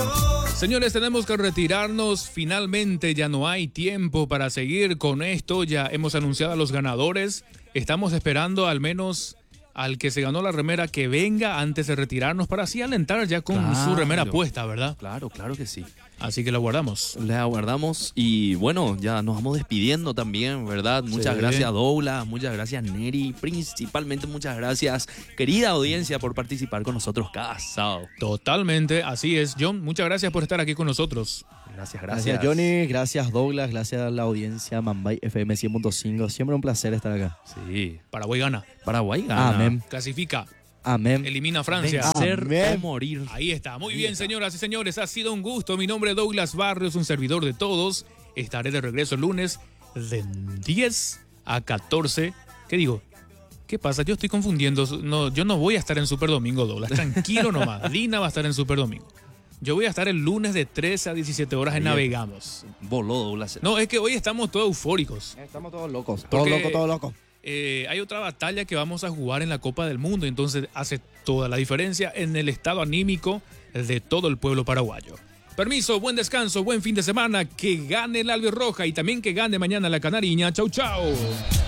Señores, tenemos que retirarnos. Finalmente ya no hay tiempo para seguir con esto. Ya hemos anunciado a los ganadores. Estamos esperando al menos al que se ganó la remera que venga antes de retirarnos para así alentar ya con su remera puesta, ¿verdad? Claro que sí. Así que la guardamos. La aguardamos y bueno, ya nos vamos despidiendo también, ¿verdad? Muchas gracias Douglas, muchas gracias Neri, principalmente muchas gracias querida audiencia por participar con nosotros cada sábado. Totalmente, así es. John, muchas gracias por estar aquí con nosotros. Gracias Johnny, gracias Douglas, gracias a la audiencia Mambay FM 100.5. Siempre un placer estar acá. Sí. Paraguay gana. Paraguay gana. Amén. Clasifica. Amén. Elimina a Francia. Vencer o morir. Ahí está. Muy bien, señoras y señores. Ha sido un gusto. Mi nombre es Douglas Barrios, un servidor de todos. Estaré de regreso el lunes de 10 a 14. ¿Qué digo? ¿Qué pasa? Yo estoy confundiendo. No, yo no voy a estar en Super Domingo, Douglas. Tranquilo nomás. Lina va a estar en Super Domingo. Yo voy a estar el lunes de 13 a 17 horas en Navegamos. Voló Douglas. No, es que hoy estamos todos eufóricos. Estamos todos locos. Porque Todos locos. hay otra batalla que vamos a jugar en la Copa del Mundo, entonces hace toda la diferencia en el estado anímico de todo el pueblo paraguayo. Permiso, buen descanso, buen fin de semana, que gane el albirroja y también que gane mañana la canariña. Chau, chau.